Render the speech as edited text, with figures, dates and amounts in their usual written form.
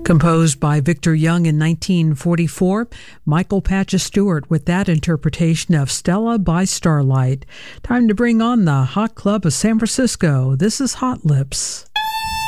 Composed by Victor Young in 1944, Michael Patches Stewart with that interpretation of Stella by Starlight. Time to bring on the Hot Club of San Francisco. This is Hot Lips.